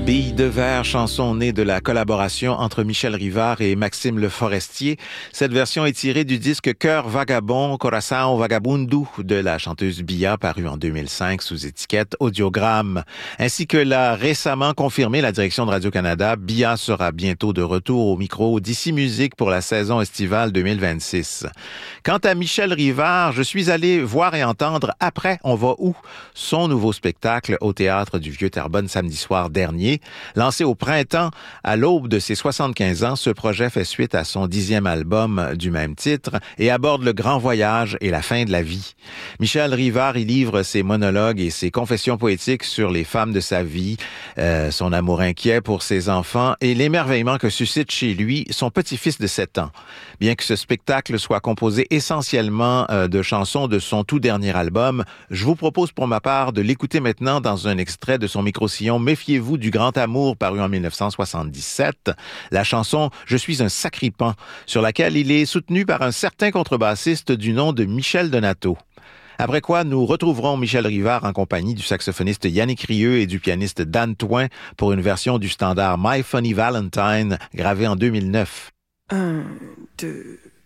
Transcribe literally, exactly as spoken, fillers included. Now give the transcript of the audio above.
Billes de verre, chanson née de la collaboration entre Michel Rivard et Maxime Le Forestier. Cette version est tirée du disque Cœur vagabond, Coração Vagabundo de la chanteuse Bia, paru en deux mille cinq sous étiquette Audiogramme. Ainsi que l'a récemment confirmé la direction de Radio-Canada, Bia sera bientôt de retour au micro d'Ici Musique pour la saison estivale deux mille vingt-six. Quant à Michel Rivard, je suis allé voir et entendre Après, on va où? Son nouveau spectacle au Théâtre du Vieux-Terrebonne samedi soir dernier. Lancé au printemps, à l'aube de ses soixante-quinze ans, ce projet fait suite à son dixième album du même titre et aborde le grand voyage et la fin de la vie. Michel Rivard y livre ses monologues et ses confessions poétiques sur les femmes de sa vie, euh, son amour inquiet pour ses enfants et l'émerveillement que suscite chez lui son petit-fils de sept ans. Bien que ce spectacle soit composé essentiellement euh, de chansons de son tout dernier album, je vous propose pour ma part de l'écouter maintenant dans un extrait de son micro-sillon Méfiez-vous du grand amour paru en dix-neuf cent soixante-dix-sept, la chanson « Je suis un sacripant » sur laquelle il est soutenu par un certain contrebassiste du nom de Michel Donato. Après quoi, nous retrouverons Michel Rivard en compagnie du saxophoniste Yannick Rieu et du pianiste Dan Toin pour une version du standard My Funny Valentine gravé en deux mille neuf. Un, deux...